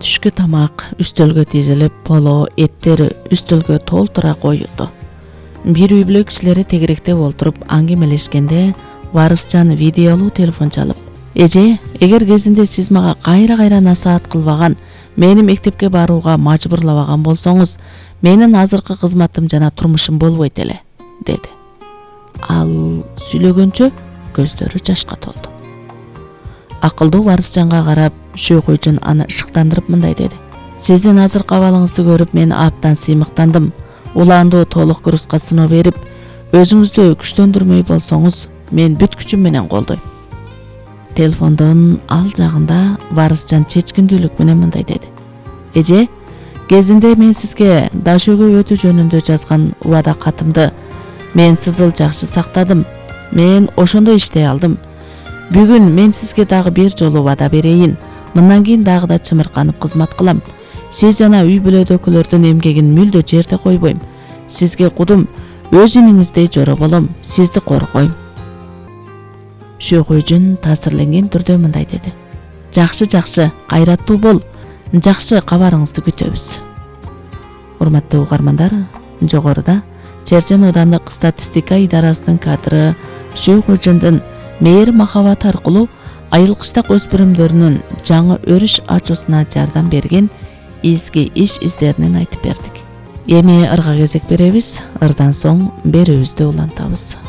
түшкү тамак үстөлгө тизилип, поло, эттери үстөлгө толтура коюлду. Бир үй бүлө кишилери тегеректеп олтуруп аңгемелешкенде Варысжан видеолуу телефон чалып: "Эже, эгер кезинде сиз мага кайра насаат кылбаган, мени мектепке барууга мажбурлабаган болсоңуз, менин азыркы кызматым жана турмушум болбойт эле", деди. Ал сүйлөгөнчө көздөрү жашка толду. Акылдуу Варысжанга карап, Шөйкөйжөн аны ышыктандырып мындай деди: "Сиздин азыркы абалыңызды көрүп мен абдан сыймыктандым. Улаандуу толук курска сыноо берип, өзүңүздү күчтөндүрмөй болсоңуз, мен бүт күчүм менен колдойм". Телефондон ал жагында Варысжан чечкиндүүлүк менен мындай деди: "Эже, кезинде мен сизге Дашөөгө өтүү жөнүндө жазган убада катымды мен сызыл жакшы сактадым. Мен ошондо иштей алдым. Бүгүн мен сизге дагы бир жолу убада берейин. Мындан кийин дагы да чымырканып кызмат кылам. Сиз жана үй бүлөдөгүлөрдүн эмгегин мүлдө жерде койбойм. Сизге кудум, өз иниңиздей жоро болом, сизди коргойм". Шөйкөйжөн таасирленген түрдө мындай деди: "Жакшы, кайраттуу бол. Жакшы кабарыңызды күтөбүз". Урматтуу угармандар, жогоруда Чержен аудандык статистика идарасынын кадры Шөйкөйжөндүн мээр махабат аркылуу айыл-кыштак өспүрүмдөрүнүн жаңы өрүш ачуусуна жардам берген изги иш издеринен айтып бердик. Эми ырга кезек беребиз, ырдан соң берүүбүздү улантабыз.